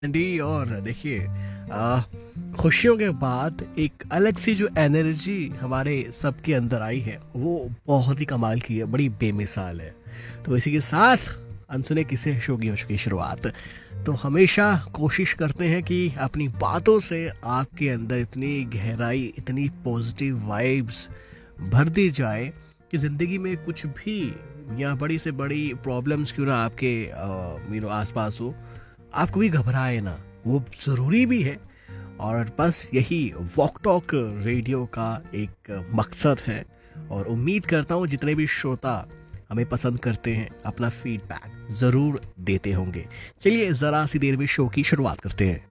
जी। और देखिए, आ, खुशियों के बाद एक अलग सी जो एनर्जी हमारे सबके अंदर आई है वो बहुत ही कमाल की है, बड़ी बेमिसाल है। तो इसी के साथ अनसुने किस्से शो की शुरुआत। तो हमेशा कोशिश करते हैं कि अपनी बातों से आपके अंदर इतनी गहराई, इतनी पॉजिटिव वाइब्स भर दी जाए कि ज़िंदगी में कुछ भी या बड़ी से बड़ी प्रॉब्लम्स क्यों ना आपके आसपास हो, आप कभी घबराए ना। वो ज़रूरी भी है। और बस यही वॉक टॉक रेडियो का एक मकसद है। और उम्मीद करता हूँ जितने भी श्रोता हमें पसंद करते हैं अपना फीडबैक ज़रूर देते होंगे। चलिए ज़रा सी देर में शो की शुरुआत करते हैं।